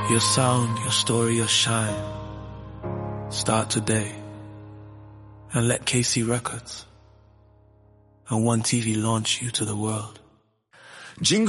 Your sound, your story, your shine. Start today. And let KC Records and One TV launch you to the world. Jingle